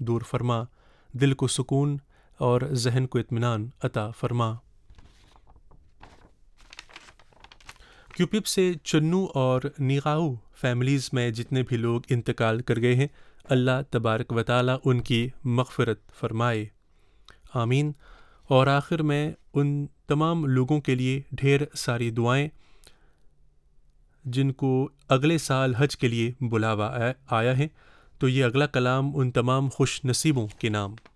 दूर फरमा, दिल को सुकून और जहन को इत्मीनान अता फरमा। क्यूपिप से चन्नू और निगाऊ फैमिलीज़ में जितने भी लोग इंतकाल कर गए हैं, अल्लाह तबारक व तआला उनकी मग़फ़िरत फ़रमाए, आमीन। और आखिर में उन तमाम लोगों के लिए ढेर सारी दुआएं जिनको अगले साल हज के लिए बुलावा आया है। तो ये अगला कलाम उन तमाम खुश नसीबों के नाम।